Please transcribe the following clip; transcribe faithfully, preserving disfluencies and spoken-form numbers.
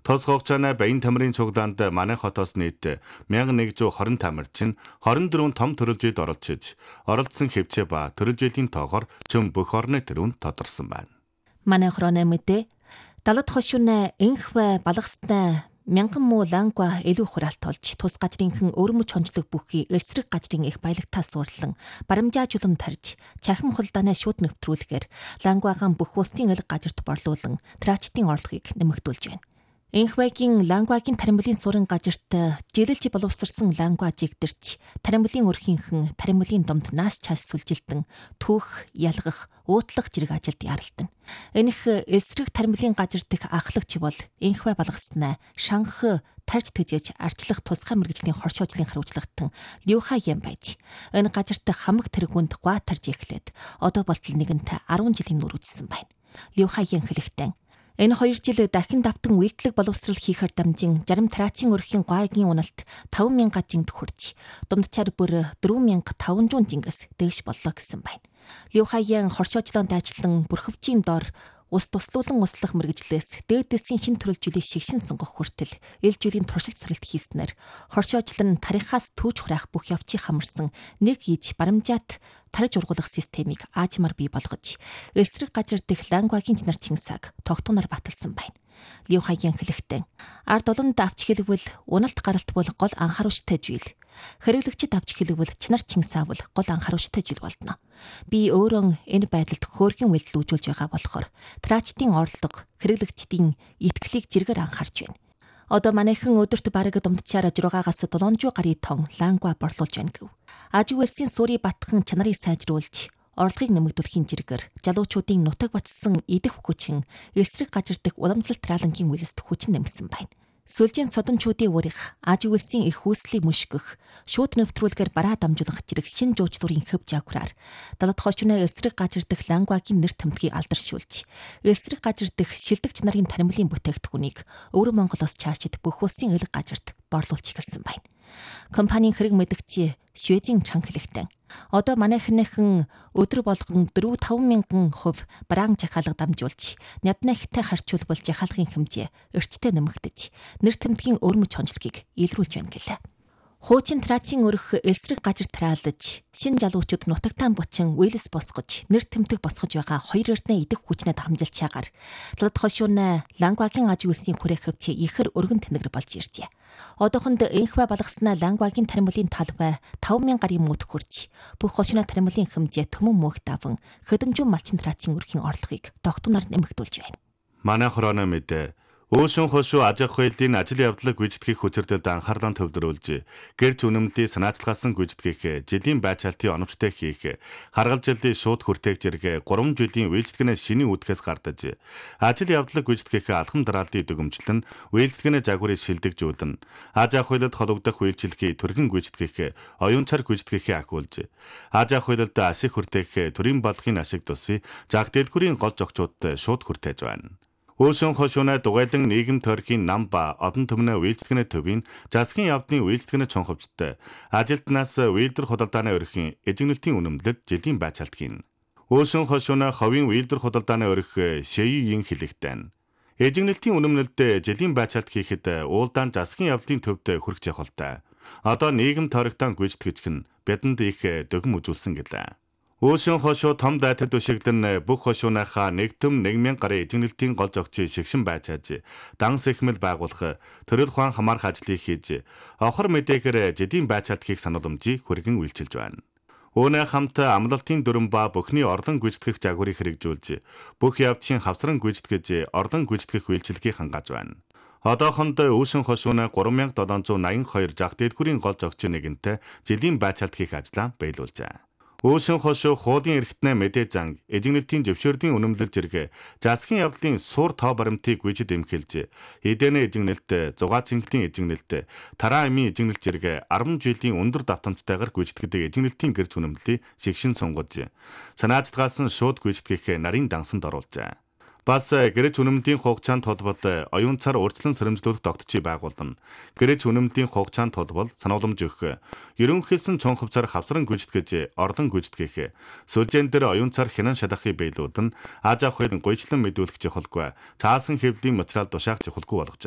Тос хугацааны баян тамирын цуглаанд манай хотоос нийт мянга нэгдүгээр хорин тамирчин хорин дөрвөн том төрөлжид оролцож, оролцсон хэвчээ ба төрөлжидийн тоогоор чөм бүх орны төрөнд тодорсон байна. Манай хороны мэдээ далд хошууна энхвэ балгастай мянган муу лангва илүү хураалт олж тус гажрынхан өрмөж хонжлог бүхий элсрэг гажрын их баялагтаа суурлан барамжаажуулан тарж чахим хулдаанаа шууд нэвтрүүлэхээр лангвагаан бүх улсын элэг гажирт борлуулан трачтын орлогыг нэмэгдүүлж байна. Энхвэгийн лангвагийн таримблын сурын гажирт жилэлж боловсрсан лангва жигдэрч таримблын өрхийнхэн таримблын домд наас чаас сүлжилтэн түүх, ялгах, уутлах зэрэг ажилд яралтана. Энэх эсрэг таримблын гажирт дэх ахлагч бол энхвэ балгаснаа шанх тарж тэжээж арчлах тусгай мэргэжлийн хоршоожлын хариуцлагатан Люха Ян байж. Энэ гажирт хамаг тэргүнд гуа тарж эхлээд одоо болтол нэгэнтээ арван жилийн нүр үзсэн байна. Люха Ян хэлэхдээ энэ хоёр жил дахин давтан үйлдэлэг боловсрал хийхээр дамжин жарим трачийн өрхийн гуайгийн уналт таван мянга жингд хүрч дундчаар бүр дөрвөн мянга таван зуун жингээс дээш боллоо гэсэн байна. Люха Ян хоршоожлоонд ажиллан бүрхөвчийн дор ус туслуулан услах мэргэжлээс дээдэсийн шин төрөлжүүлэх шигшин сонгох хүртэл эл жилийн туршилт суралт хийснээр хоршоожлон тарихаас түүж хураах бүх явцыг хамарсан нэг ийж барамжаат тарж ургуулах системийг аажмаар бий болгож элсрэг гажир дэх лангвагийн чинар чинсаг тогтунаар баталсан байна. Люха Ян хэлэхдээ ард олонд авч хэлбэл уналт гаралт бол гол анхааруулжтай зүйл. Хэрэглэгчид авч хэлбэл чинар чинсаавал гол анхааруулжтай зүйл болно. Би өөрөө энэ байдалд хөөргийн үйлдэл үзүүлж байгаа болохоор трачтын орлого хэрэглэгчдийн итгэлийг зэргээр анхаарч байна. Одоо манайхан өдөрт бараг дундчаар жураагаас долоонжуу гаруй тонн лангва борлуулж байна гэв. Аж үйлсийн суурий батхан чанарыг сайжруулж орлогыг нэмэгдүүлэхийн зэрэгээр жалуучуудын нутаг батсан идэх хүчин элсрэг гажир дэх уламжлалт тралангийн үйлсд хүчин нэмсэн байна. Сүлжийн содончуудын урих, аж үйлсийн их үүслийг мөшгөх, шууд нэвтрүүлгээр бараа дамжуулах зэрэг шин жуучлалын хөв жагвараар далд хошууны элсрэг гажир дэх лангвагийн нэр томтгийг алдаршуулж, элсрэг гажир дэх шилдэгч нарын таримлын бүтээгдэхүүнийг Өвөр Монголоос чаашид бүх улсын элэг гажирт борлуулж эхэлсэн байна. Компанийн хэрэг мэдгчи Шведийн чанга хэлэхдээ одоо манайхныхан өдөр болгон дөрвөн таван мянган хувь бараан жахалга дамжуулж нядна ихтэй харьцуулбал жахалгын хэмжээ эрчтэй нэмэгдэж нэр тэмдгийн өрмөж хонжлогийг илрүүлж байна гэлээ. Хуучин трачийн өрх элсрэг гажир траалж шин жалуучууд нутагтаан бучин үйлс босгож нэр тэмдэг босгож байгаа хоёр эрдэнэ идэх хүчнэд хамжилж чагаар далд хошууна лангвагийн аж үйлсийн хүрээх хөвчээ ихэр өргөн тэнэгэр болж иржээ. Одоохонд энхвэ балгаснаа лангвагийн таримблын талбай таван мянга гаруй мөт хүрч бүх хошууна таримблын хэмжээ төмөн мөх даван хөдөнжүүн малчин трачийн өрхийн орлогыг тогтунаар нэмэгдүүлж байна. Манай хороны мэдээ Өөшөн хошуу аж ахуй хэлтийн ажил явдлыг гүйцэтгэх хүчирдэлд анхаарлаа төвлөрүүлж, гэрч үнэмлэлийг санаачлагсан гүйцэтгэх, жилийн байцаалтын оновчтой хийх, харгал жилийн шууд хүртээх зэрэг гурван жилийн үйлчлэгнээ шинийн үүдхээс гардаж, ажил явдлыг гүйцэтгэх алхам дараалтын дүгнэмжлэн, үйлчлэгнээ загварыг шилдэгжүүлэн, аж ахуйлалд холбогдох үйлчлэгийг түргэн гүйцэтгэх, оюунцаар гүйцэтгэхийг ахиулж, аж ахуйлалд ашиг хүртээх төрийн бодлогын ашиг тусыг жаг дэлгүүрийн гол зохицуудад шууд хүртээж байна. Өөшөн хошууна дугайлан нийгэм төрхийн нам ба одон төмнө үйлчлэгнээ төвийн засгийн явдлын үйлчлэгнээ чонховчтой ажилтнаас үйлдвэр худалдааны өрхийн эжигнэлтийн үнэмлэлд жилийн байцаалтгийн Өөшөн хошууна ховийн үйлдвэр худалдааны өрх Шэйюийн хэлэхдээ эжигнэлтийн үнэмлэлд жилийн байцаалт хийхэд уулдаан засгийн явдлын төвд хүрэх жахалтай. Одоо нийгэм төрөгтөн гүйцэтгэгч нь бидэнд их дөгм үзүүлсэн гэлээ. Өөшөн хошуу том дайтад өшиглэн бүх хошуунахаа нэгтөм нэг мянга гаруй эзэгнэлтийн гол зохицыг шигшин байцааж, данс эхмэл байгуулах, төрөл ухаан хамаарах ажлыг хийж, охор мэдээгээр жилийн байцаалт хийх санууламжийг хүргэн үйлчилж байна. Үүнээ хамт амлалтын дүрэн ба бүхний орлон гүйцэтгэх загварыг хэрэгжүүлж, бүх явцын хавсран гүйцэтгэж, орлон гүйцэтгэх үйлчилгээг хангааж байна. Одоохонд Өөшөн хошууна гурван мянга долоон зуун найман хоёр жаг дэлгүүрийн гол зохицын нэгэнтэй жилийн байцаалт хийх ажлаа биелүүлжээ. Өөшөн хошуу хуулийн эрхтнээ мэдээ занг, эжигнэлтийн зөвшөөрлийн үнэмлэл зэрэг засгийн явдлын суур тоо баримтыг гүйцэд эмхэлж, эдэнэ эжигнэлт, зугаа цэнхлийн эжигнэлт, тараа эмийн эжигнэлт зэрэг арван жилийн өндөр давтамжтайгаар гүйцэтгэдэг эжигнэлтийн гэрч үнэмлэлийг шигшин сунгаж, санаачлагаас нь шууд гүйцэтгэх нарийн дансанд оруулжээ. Бас гэрэж үнэмлэлийн хугацаанд толбол оюун цар урьдчилан сэрэмжлүүлэх тогтцыг байгуулна. Гэрэж үнэмлэлийн хугацаанд толбол санууламж өгөх, ерөнхийлсөн чон хувцаар хавсран гүйцэтгэж, орлон гүйцэтгэх, сүлжээн дээр оюун цар хянан шалгахыг биелүүлэн, аж ахуйн гүйцлэн мэдүүлэх чухалгүй, цаасан хэвлийн материал тушаах чухалгүй болгожээ.